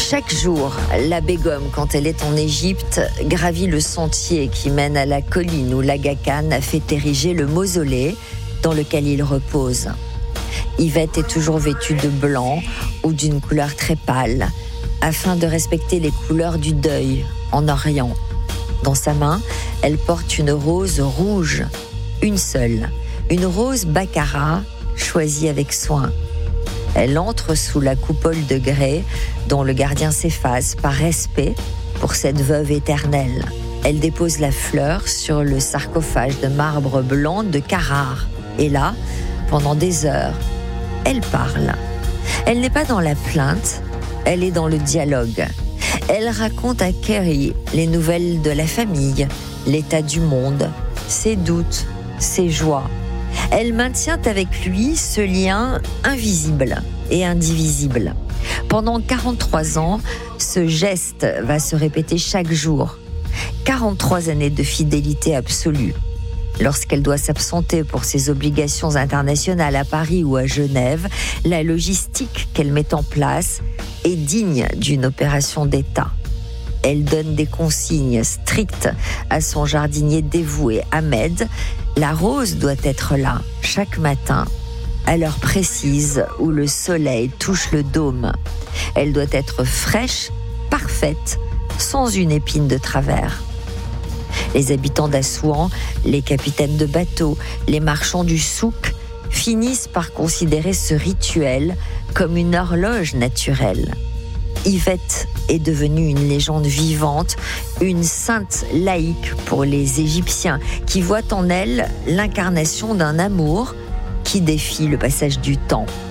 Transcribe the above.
Chaque jour, la Begum, quand elle est en Égypte, gravit le sentier qui mène à la colline où l'Aga Khan a fait ériger le mausolée dans lequel il repose. Yvette est toujours vêtue de blanc ou d'une couleur très pâle, afin de respecter les couleurs du deuil en Orient. Dans sa main, elle porte une rose rouge, une seule, une rose baccarat choisie avec soin. Elle entre sous la coupole de grès dont le gardien s'efface par respect pour cette veuve éternelle. Elle dépose la fleur sur le sarcophage de marbre blanc de Carrare. Et là, pendant des heures, elle parle. Elle n'est pas dans la plainte, elle est dans le dialogue. Elle raconte à Kerry les nouvelles de la famille, l'état du monde, ses doutes, ses joies. Elle maintient avec lui ce lien invisible et indivisible. Pendant 43 ans, ce geste va se répéter chaque jour. 43 années de fidélité absolue. Lorsqu'elle doit s'absenter pour ses obligations internationales à Paris ou à Genève, la logistique qu'elle met en place est digne d'une opération d'État. Elle donne des consignes strictes à son jardinier dévoué, Ahmed. La rose doit être là, chaque matin, à l'heure précise où le soleil touche le dôme. Elle doit être fraîche, parfaite, sans une épine de travers. Les habitants d'Assouan, les capitaines de bateaux, les marchands du souk finissent par considérer ce rituel comme une horloge naturelle. Yvette est devenue une légende vivante, une sainte laïque pour les Égyptiens qui voient en elle l'incarnation d'un amour qui défie le passage du temps.